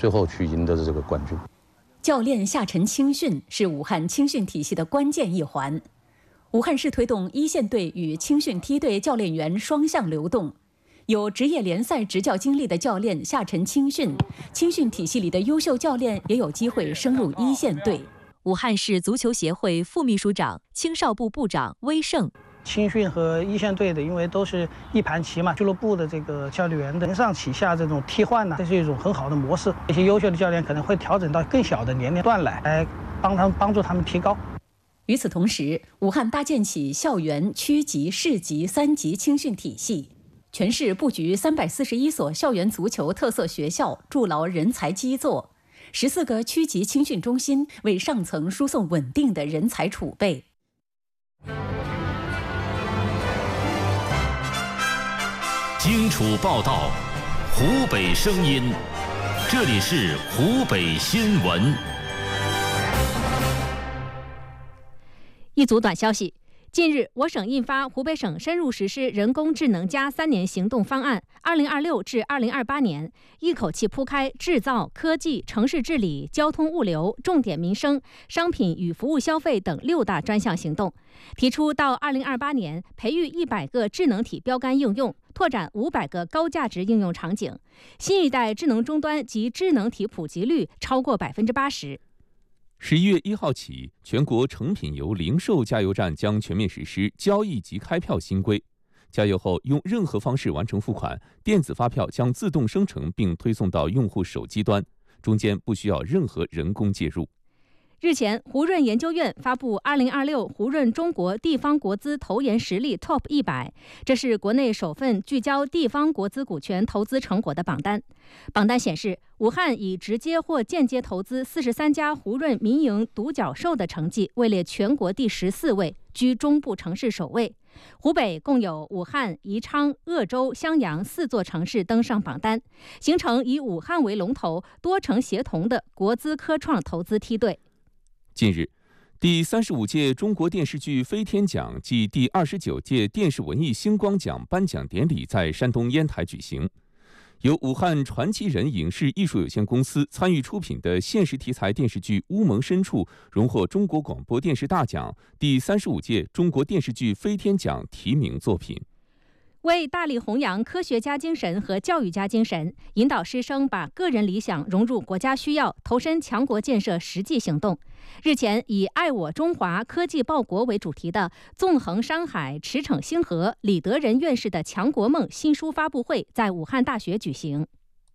最后去赢得这个冠军。 教练下沉青训是武汉青训体系的关键一环。武汉市推动一线队与青训梯队教练员双向流动，有职业联赛执教经历的教练下沉青训，青训体系里的优秀教练也有机会升入一线队。武汉市足球协会副秘书长、青少部部长威胜。 青训和一线队的，因为都是一盘棋嘛，俱乐部的这个教练员的承上启下这种替换呢，这是一种很好的模式。这些优秀的教练可能会调整到更小的年龄段来帮助他们提高。 与此同时，武汉搭建起校园、区级、市级3级青训体系，全市布局341所校园足球特色学校，筑牢人才基座；14个区级青训中心，为上层输送稳定的人才储备。 荆楚报道，湖北声音，这里是湖北新闻。 一组短消息：近日，我省印发湖北省深入实施人工智能+3年行动方案，2026至2028年，一口气铺开制造、科技、城市治理、交通物流、重点民生、商品与服务消费等6大专项行动，提出到2028年培育100个智能体标杆应用，拓展500个高价值应用场景，新一代智能终端及智能体普及率超过80%。 11月1号起，全国成品油零售加油站将全面实施交易即开票新规。加油后用任何方式完成付款，电子发票将自动生成并推送到用户手机端，中间不需要任何人工介入。 日前，胡润研究院发布2026胡润中国地方国资投研实力 TOP 100，这是国内首份聚焦地方国资股权投资成果的榜单。榜单显示，武汉以直接或间接投资43家胡润民营独角兽的成绩位列全国第14位，居中部城市首位。湖北共有武汉、宜昌、鄂州、襄阳4座城市登上榜单，形成以武汉为龙头、多城协同的国资科创投资梯队。 近日，第35届中国电视剧飞天奖暨第29届电视文艺星光奖颁奖典礼在山东烟台举行。由武汉传奇人影视艺术有限公司参与出品的现实题材电视剧《乌蒙深处》荣获中国广播电视大奖第35届中国电视剧飞天奖提名作品。 为大力弘扬科学家精神和教育家精神，引导师生把个人理想融入国家需要，投身强国建设实际行动。日前，以爱我中华科技报国为主题的纵横山海驰骋星河李德仁院士的强国梦新书发布会在武汉大学举行。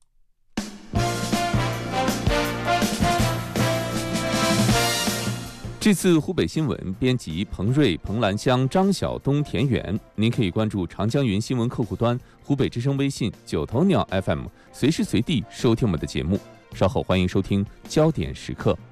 这次湖北新闻编辑彭瑞、彭兰香、张晓东、田园。您可以关注长江云新闻客户端、湖北之声微信、九头鸟 FM， 随时随地收听我们的节目。稍后欢迎收听焦点时刻。